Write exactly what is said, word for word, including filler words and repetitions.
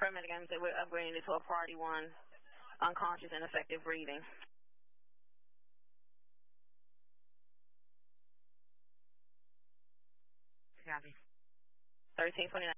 paramedic and said we're upgrading it to a priority one, unconscious and effective breathing. Copy. thirteen twenty-nine.